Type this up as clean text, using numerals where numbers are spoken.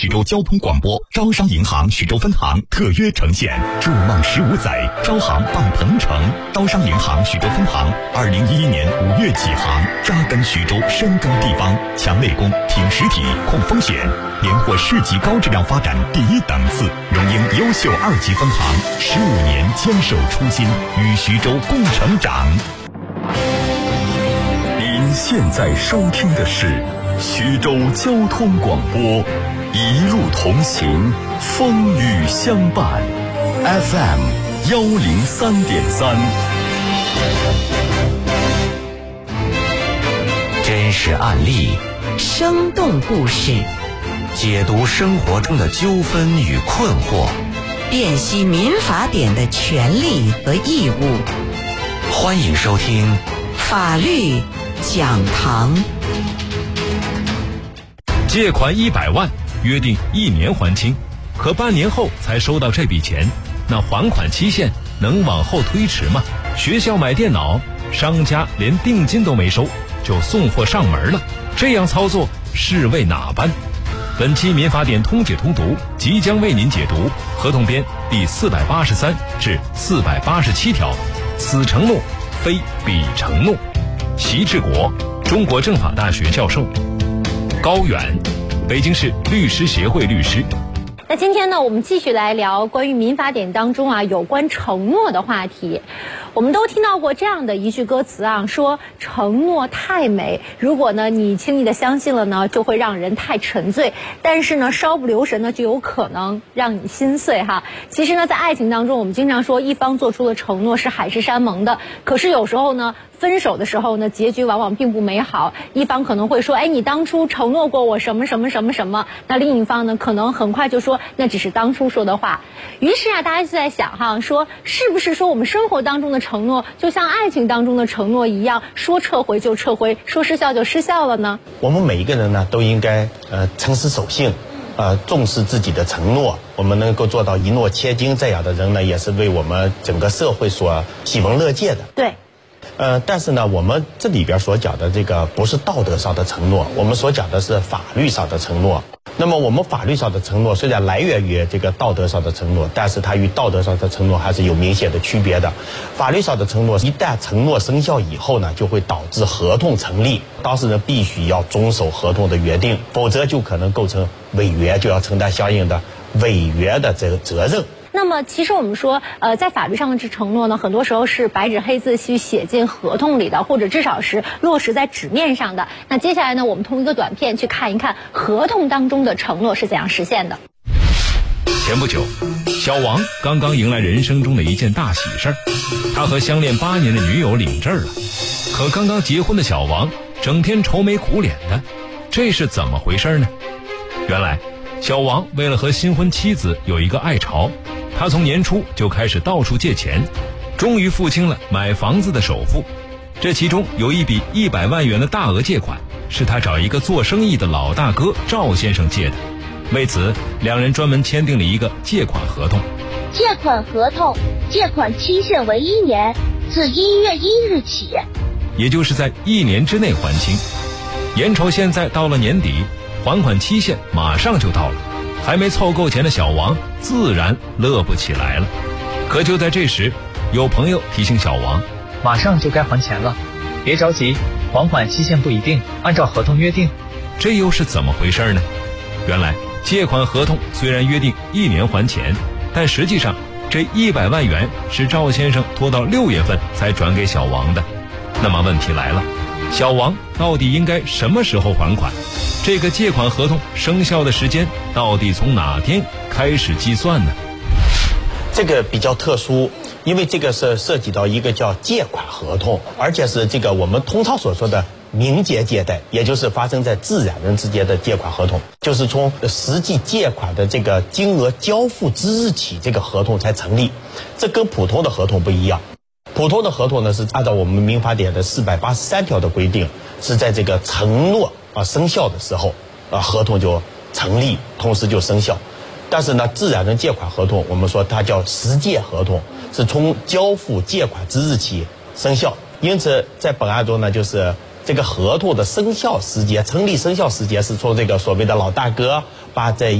徐州交通广播，招商银行徐州分行特约呈现。筑梦15载，招行傍鹏城。招商银行徐州分行2011年5月起航，扎根徐州，深耕地方，强内功，挺实体，控风险，连获市级高质量发展第1档次，荣膺优秀2级分行，15年坚守初心，与徐州共成长。 您现在收听的是徐州交通广播，一路同行，风雨相伴 FM103.3。 真实案例， 生动故事， 解读生活中的纠纷与困惑， 辨析民法典的权利和义务。 欢迎收听法律讲堂。 借款100万，约定1年还清，可半年后才收到这笔钱，那还款期限能往后推迟吗？学校买电脑，商家连定金都没收就送货上门了，这样操作是为哪般？本期民法典通解通读即将为您解读合同编第483至487条，此承诺非彼承诺。习志国，中国政法大学教授。高远，北京市律师协会律师。 那今天呢，我们继续来聊关于民法典当中有关承诺的话题。我们都听到过这样的一句歌词说承诺太美，如果呢你轻易的相信了呢，就会让人太沉醉，但是呢稍不留神呢，就有可能让你心碎其实呢，在爱情当中，我们经常说一方做出的承诺是海誓山盟的，可是有时候呢，分手的时候呢，结局往往并不美好。一方可能会说，你当初承诺过我什么什么什么什么，那另一方呢，可能很快就说那只是当初说的话。于是大家就在想说是不是说我们生活当中的承诺就像爱情当中的承诺一样，说撤回就撤回，说失效就失效了呢？ 我们每一个人呢，都应该诚实守信，重视自己的承诺。我们能够做到一诺千金，这样的人呢，也是为我们整个社会所喜闻乐见的。 对。 但是呢，我们这里边所讲的这个不是道德上的承诺，我们所讲的是法律上的承诺。那么我们法律上的承诺虽然来源于这个道德上的承诺，但是它与道德上的承诺还是有明显的区别的。法律上的承诺，一旦承诺生效以后呢，就会导致合同成立，当事人必须要遵守合同的约定，否则就可能构成违约，就要承担相应的违约的这个责任。 那么其实我们说在法律上的这承诺呢，很多时候是白纸黑字去写进合同里的，或者至少是落实在纸面上的。那接下来呢，我们通过一个短片去看一看合同当中的承诺是怎样实现的。 前不久，小王刚刚迎来人生中的一件大喜事儿，他和相恋8年的女友领证了。可刚刚结婚的小王整天愁眉苦脸的，这是怎么回事呢？原来小王为了和新婚妻子有一个爱巢，他从年初就开始到处借钱，终于付清了买房子的首付。这其中有一笔100万元的大额借款，是他找一个做生意的老大哥赵先生借的。为此，两人专门签订了一个借款合同。 借款合同，借款期限为1年，自1月1日起， 也就是在1年之内还清。眼瞅现在到了年底，还款期限马上就到了，还没凑够钱的小王自然乐不起来了。可就在这时，有朋友提醒小王， 马上就该还钱了，别着急，还款期限不一定，按照合同约定。 这又是怎么回事呢？原来借款合同虽然约定1年还钱，但实际上这100万元是赵先生拖到6月份才转给小王的。那么问题来了，小王到底应该什么时候还款？这个借款合同生效的时间到底从哪天开始计算呢？ 这个比较特殊，因为这个是涉及到一个叫借款合同，而且是这个我们通常所说的民间借贷，也就是发生在自然人之间的借款合同，就是从实际借款的这个金额交付之日起，这个合同才成立。这跟普通的合同不一样，普通的合同呢是按照我们民法典的483条的规定，是在这个承诺生效的时候合同就成立，同时就生效。但是呢，自然人借款合同我们说它叫实借合同，是从交付借款之日起生效。因此在本案中呢，就是这个合同的生效时间、成立生效时间是从这个所谓的老大哥把这